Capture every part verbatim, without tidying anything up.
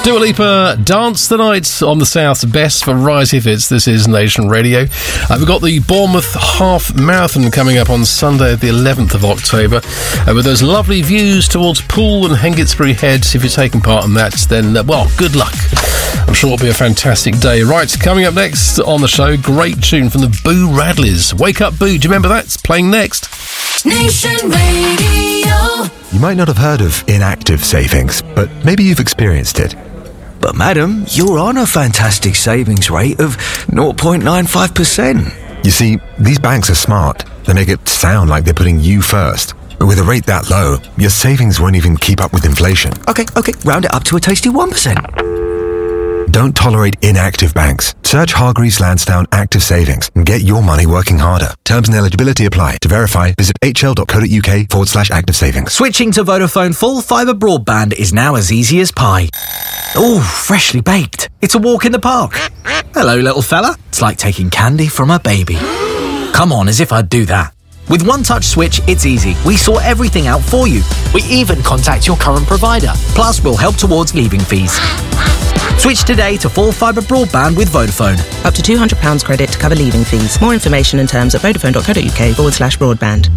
Dua Lipa, Dance the Night on the South's best variety hits. This is Nation Radio. Uh, we've got the Bournemouth Half Marathon coming up on Sunday, the eleventh of October, uh, with those lovely views towards Poole and Hengistbury Head. If you're taking part in that, then, uh, well, good luck. I'm sure it'll be a fantastic day. Right, coming up next on the show, great tune from the Boo Radleys. Wake Up Boo, do you remember that? It's playing next. Nation Radio. You might not have heard of inactive savings, but maybe you've experienced it. But madam, you're on a fantastic savings rate of zero point nine five percent. You see, these banks are smart. They make it sound like they're putting you first. But with a rate that low, your savings won't even keep up with inflation. Okay, okay, round it up to a tasty one percent. Don't tolerate inactive banks. Search Hargreaves Lansdown Active Savings and get your money working harder. Terms and eligibility apply. To verify, visit hl.co.uk forward slash active savings. Switching to Vodafone full fibre broadband is now as easy as pie. Ooh, freshly baked. It's a walk in the park. Hello, little fella. It's like taking candy from a baby. Come on, as if I'd do that. With One Touch Switch, it's easy. We sort everything out for you. We even contact your current provider. Plus, we'll help towards leaving fees. Switch today to full fibre broadband with Vodafone. Up to two hundred pounds credit to cover leaving fees. More information and terms at vodafone.co.uk forward slash broadband.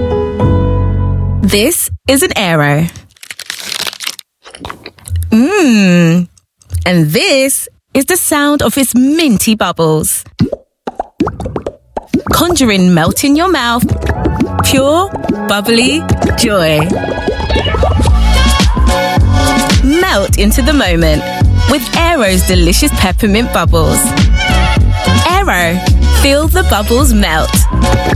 This is an Aero. Mmm. And this is the sound of its minty bubbles. Conjuring melt in your mouth. Pure, bubbly joy. Melt into the moment with Aero's delicious peppermint bubbles. Aero, feel the bubbles melt.